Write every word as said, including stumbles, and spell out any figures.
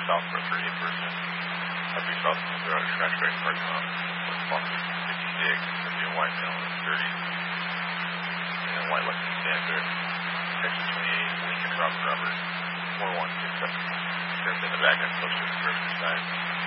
south for a thirty-eight person. I'll be south of the trash bag parking lot. Possibly fifty-six. There'll be a white male in his thirties. And a white Lexus Standard. Texas twenty-eight, Lincoln Robert Robert. four one six seven. Turns in the back and close to the driver's side.